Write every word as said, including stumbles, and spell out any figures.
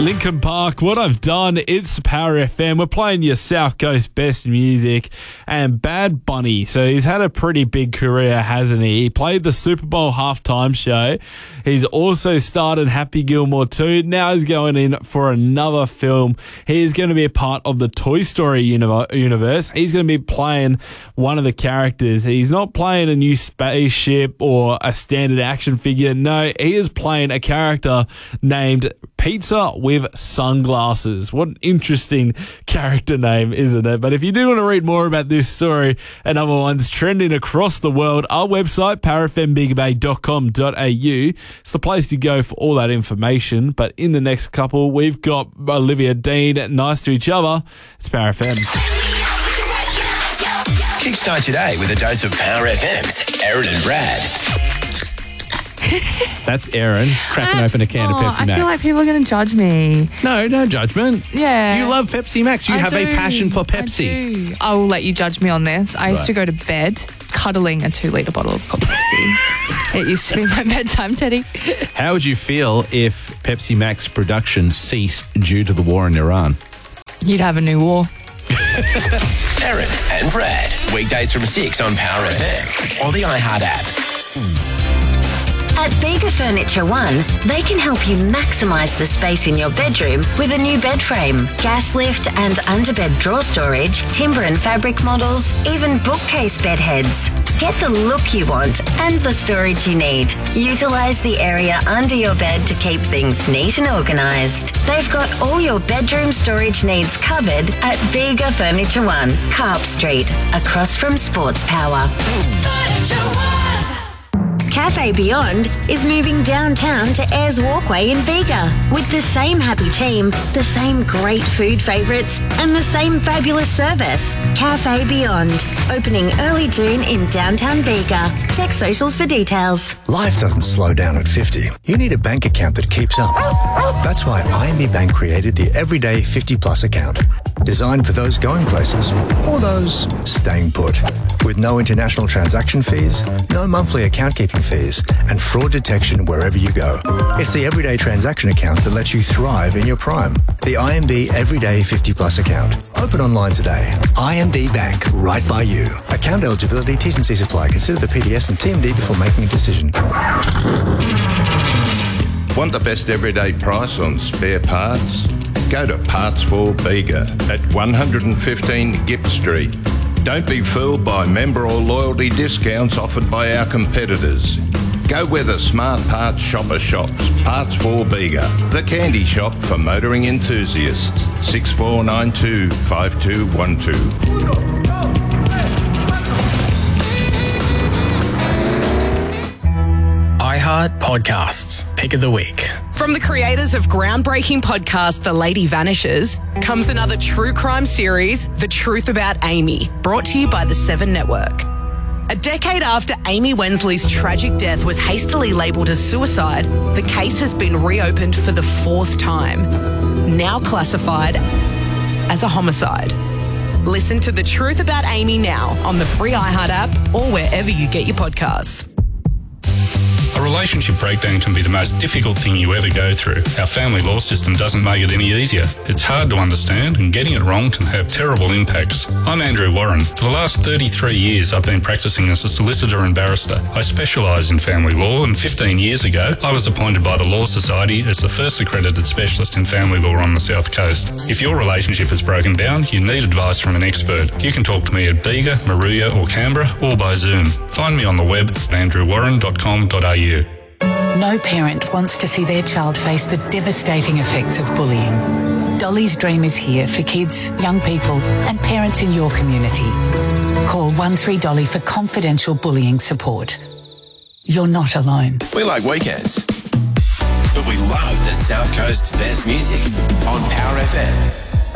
Linkin Park, What I've Done, it's Power F M. We're playing your South Coast best music. And Bad Bunny, so he's had a pretty big career, hasn't he? He played the Super Bowl halftime show. He's also started Happy Gilmore two. Now he's going in for another film. He is going to be a part of the Toy Story universe. He's going to be playing one of the characters. He's not playing a new spaceship or a standard action figure. No, he is playing a character named Pizza with Sunglasses. What an interesting character name, isn't it? But if you do want to read more about this story and other ones trending across the world, our website, power f m big bay dot com dot a u, it's the place to go for all that information. But in the next couple, we've got Olivia Dean, Nice to Each Other. It's Power F M. Kickstart today with a dose of Power F M's Aaron and Brad. That's Aaron cracking open a can oh, of Pepsi Max. I feel like people are going to judge me. No, no judgment. Yeah. You love Pepsi Max. You I have do. a passion for Pepsi. I do. I will let you judge me on this. I used Right. to go to bed cuddling a two-litre bottle of Pepsi. It used to be my bedtime, Teddy. How would you feel if Pepsi Max production ceased due to the war in Iran? You'd have a new war. Aaron and Brad. Weekdays from six on Power F M or the iHeart app. At Bega Furniture One, they can help you maximise the space in your bedroom with a new bed frame, gas lift and underbed drawer storage, timber and fabric models, even bookcase bed heads. Get the look you want and the storage you need. Utilise the area under your bed to keep things neat and organised. They've got all your bedroom storage needs covered at Bega Furniture One, Carp Street, across from Sports Power. Cafe Beyond is moving downtown to Ayers Walkway in Bega with the same happy team, the same great food favourites and the same fabulous service. Cafe Beyond, opening early June in downtown Bega. Check socials for details. Life doesn't slow down at fifty. You need a bank account that keeps up. That's why I M B Bank created the Everyday fifty Plus account, designed for those going places or those staying put. With no international transaction fees, no monthly account keeping fees, and fraud detection wherever you go. It's the everyday transaction account that lets you thrive in your prime. The I M B Everyday fifty Plus account. Open online today. I M B Bank, right by you. Account eligibility, T's and C's apply. Consider the P D S and T M D before making a decision. Want the best everyday price on spare parts? Go to Parts for Bega at one fifteen Gipp Street. Don't be fooled by member or loyalty discounts offered by our competitors. Go where the smart parts shopper shops. Parts for Bega, the candy shop for motoring enthusiasts. six four nine two, five two one two. iHeart Podcasts, Pick of the Week. From the creators of groundbreaking podcast The Lady Vanishes comes another true crime series, The Truth About Amy, brought to you by the Seven Network. A decade after Amy Wensley's tragic death was hastily labelled as suicide, the case has been reopened for the fourth time, now classified as a homicide. Listen to The Truth About Amy now on the free iHeart app or wherever you get your podcasts. A relationship breakdown can be the most difficult thing you ever go through. Our family law system doesn't make it any easier. It's hard to understand and getting it wrong can have terrible impacts. I'm Andrew Warren. For the last thirty-three years I've been practising as a solicitor and barrister. I specialise in family law and fifteen years ago I was appointed by the Law Society as the first accredited specialist in family law on the South Coast. If your relationship has broken down, you need advice from an expert. You can talk to me at Bega, Maruya or Canberra or by Zoom. Find me on the web at andrew warren dot com dot a u. No parent wants to see their child face the devastating effects of bullying. Dolly's Dream is here for kids, young people and parents in your community. Call one three Dolly for confidential bullying support. You're not alone. We like weekends, but we love the South Coast's best music on Power F M.